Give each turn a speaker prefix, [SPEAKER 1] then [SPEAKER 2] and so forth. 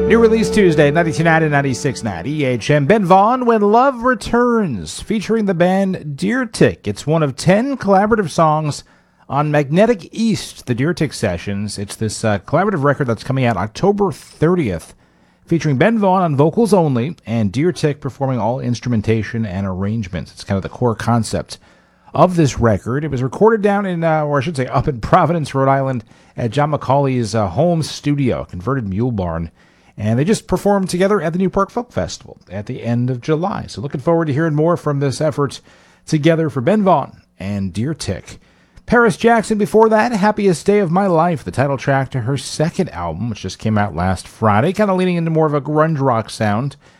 [SPEAKER 1] New release Tuesday, 92.9 and 96.9 EHM. Ben Vaughn, When Love Returns, featuring the band Deer Tick. It's one of 10 collaborative songs on Magnetic East, the Deer Tick Sessions. It's this collaborative record that's coming out October 30th, featuring Ben Vaughn on vocals only and Deer Tick performing all instrumentation and arrangements. It's kind of the core concept of this record. It was recorded down in, or I should say up in Providence, Rhode Island, at John McCauley's home studio, converted mule barn. And they just performed together at the New Park Folk Festival at the end of July. So looking forward to hearing more from this effort together for Ben Vaughn and Deer Tick. Paris Jackson before that, Happiest Day of My Life, the title track to her second album, which just came out last Friday, kind of leaning into more of a grunge rock sound.